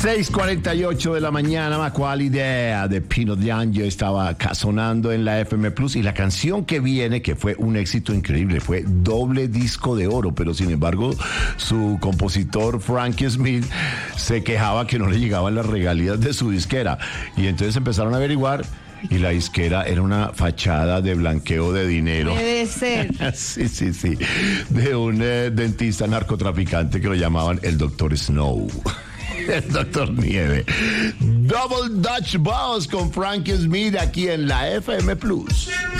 6:48 de la mañana, ¿cuál idea de Pino D'Angelo estaba sonando en la FM Plus? Y la canción que viene, que fue un éxito increíble, fue doble disco de oro, pero sin embargo su compositor Frankie Smith se quejaba que no le llegaban las regalías de su disquera, y entonces empezaron a averiguar y la disquera era una fachada de blanqueo de dinero. Debe ser. Sí, de un dentista narcotraficante que lo llamaban el Dr. Snow. El Doctor Nieve. Double Dutch Boss con Frankie Smith aquí en la FM Plus.